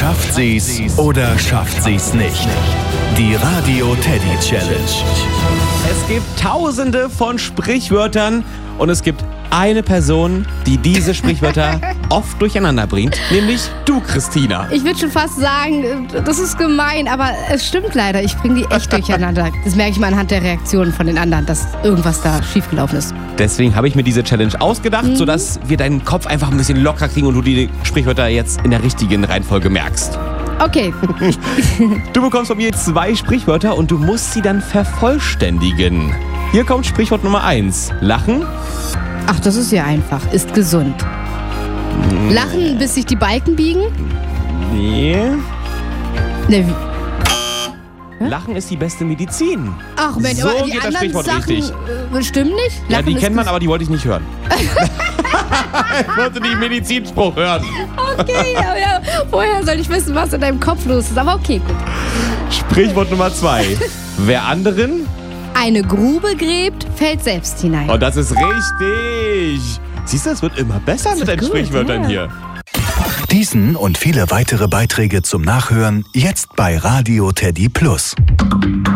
Schafft sie's oder schafft sie's nicht? Die Radio Teddy Challenge. Es gibt tausende von Sprichwörtern und es gibt eine Person, die diese Sprichwörter oft durcheinander bringt, nämlich du, Christina. Ich würde schon fast sagen, das ist gemein, aber es stimmt leider. Ich bringe die echt durcheinander. Das merke ich mal anhand der Reaktionen von den anderen, dass irgendwas da schiefgelaufen ist. Deswegen habe ich mir diese Challenge ausgedacht, sodass wir deinen Kopf einfach ein bisschen locker kriegen und du die Sprichwörter jetzt in der richtigen Reihenfolge merkst. Okay. Du bekommst von mir 2 Sprichwörter und du musst sie dann vervollständigen. Hier kommt Sprichwort Nummer 1. Lachen. Ach, das ist ja einfach. Ist gesund. Lachen, bis sich die Balken biegen? Nee. Ne, Lachen ist die beste Medizin. ach Mensch, So aber die geht das anderen Sprichwort Sachen richtig. Stimmen nicht? Ja, Lachen die ist kennt man, aber die wollte ich nicht hören. Ich wollte den Medizinspruch hören. Okay, ja, woher soll ich wissen, was in deinem Kopf los ist? Aber okay, gut. Sprichwort Nummer 2. Wer anderen? Eine Grube gräbt, fällt selbst hinein. Und das ist richtig. Siehst du, es wird immer besser mit deinen gut, Sprichwörtern ja. hier. Diesen und viele weitere Beiträge zum Nachhören jetzt bei Radio Teddy Plus.